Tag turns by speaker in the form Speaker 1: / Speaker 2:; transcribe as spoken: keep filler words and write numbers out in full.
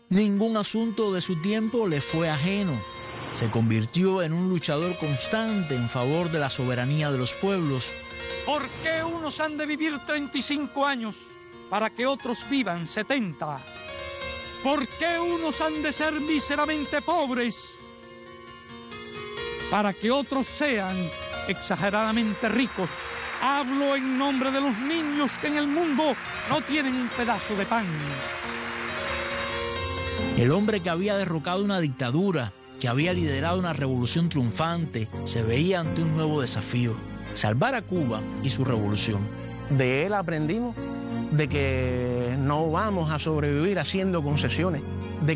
Speaker 1: Ningún asunto de su tiempo le fue ajeno. Se convirtió en un luchador constante en favor de la soberanía de los pueblos.
Speaker 2: ¿Por qué unos han de vivir treinta y cinco años para que otros vivan setenta? ¿Por qué unos han de ser míseramente pobres para que otros sean exageradamente ricos? Hablo en nombre de los niños que en el mundo no tienen un pedazo de pan.
Speaker 1: El hombre que había derrocado una dictadura, que había liderado una revolución triunfante, se veía ante un nuevo desafío: salvar a Cuba y su revolución.
Speaker 3: De él aprendimos de que no vamos a sobrevivir haciendo concesiones, de